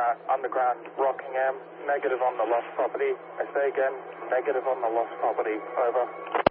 underground Rockingham, negative on the lost property. I say again, negative on the lost property. Over.